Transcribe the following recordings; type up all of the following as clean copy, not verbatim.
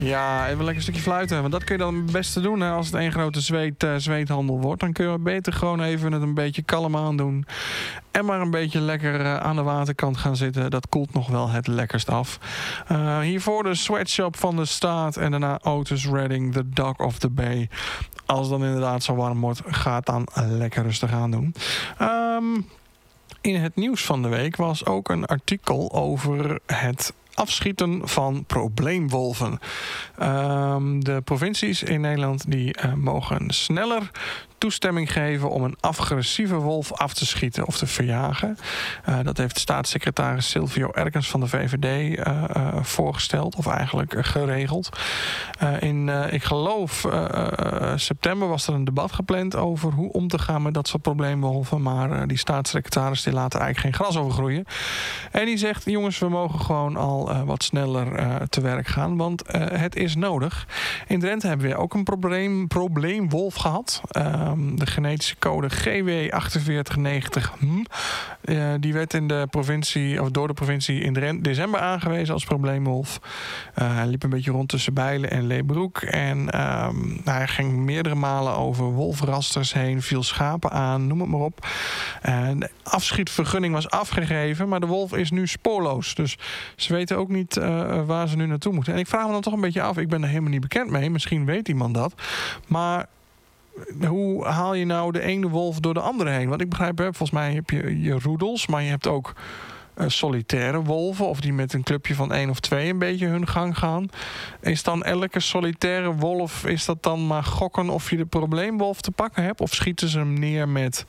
Ja, even lekker een stukje fluiten. Want dat kun je dan het beste doen, hè, als het één grote zweethandel wordt. Dan kun je beter gewoon even het een beetje kalm aandoen. En maar een beetje lekker aan de waterkant gaan zitten. Dat koelt nog wel het lekkerst af. Hiervoor de Sweatshop van de Staat. En daarna Otis Redding, The Dog of the Bay. Als het dan inderdaad zo warm wordt, ga het dan lekker rustig aan doen. In het nieuws van de week was ook een artikel over het afschieten van probleemwolven. De provincies in Nederland die mogen sneller toestemming geven om een agressieve wolf af te schieten of te verjagen. Dat heeft staatssecretaris Silvio Erkens van de VVD voorgesteld, of eigenlijk geregeld. Ik geloof september was er een debat gepland over hoe om te gaan met dat soort probleemwolven, maar die staatssecretaris die laat er eigenlijk geen gras over groeien. En die zegt, jongens, we mogen gewoon al wat sneller te werk gaan, want het is nodig. In Drenthe hebben we ook een probleemwolf gehad. De genetische code GW4890. Die werd in de provincie, of door de provincie in december aangewezen als probleemwolf. Hij liep een beetje rond tussen Bijlen en Leebroek. En hij ging meerdere malen over wolfrasters heen, viel schapen aan, noem het maar op. De afschietvergunning was afgegeven, maar de wolf is nu spoorloos. Dus ze weten ook niet waar ze nu naartoe moeten. En ik vraag me dan toch een beetje af, ik ben er helemaal niet bekend mee. Misschien weet iemand dat. Maar hoe haal je nou de ene wolf door de andere heen? Want ik begrijp, volgens mij heb je roedels, maar je hebt ook solitaire wolven, of die met een clubje van 1 of 2 een beetje hun gang gaan. Is dan elke solitaire wolf, is dat dan maar gokken of je de probleemwolf te pakken hebt? Of schieten ze hem neer met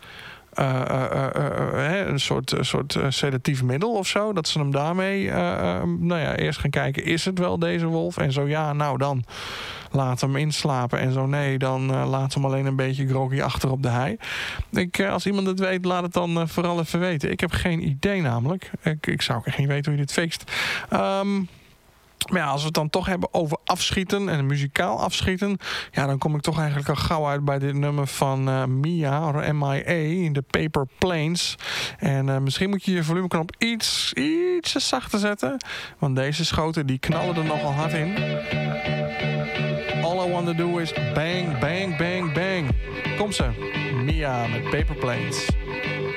een soort sedatief middel of zo? Dat ze hem daarmee eerst gaan kijken, is het wel deze wolf? En zo ja, nou dan laat hem inslapen. En zo nee, dan laat hem alleen een beetje groggy achter op de hei. Als iemand het weet, laat het dan vooral even weten. Ik heb geen idee namelijk. Ik zou ook echt niet weten hoe je dit fixt. Maar ja, als we het dan toch hebben over afschieten en muzikaal afschieten, ja, dan kom ik toch eigenlijk al gauw uit bij dit nummer van Mia, M.I.A. in de Paper Planes. En misschien moet je je volumeknop iets zachter zetten, want deze schoten die knallen er nogal hard in. All I want to do is bang, bang, bang, bang. Kom ze, Mia met Paper Planes.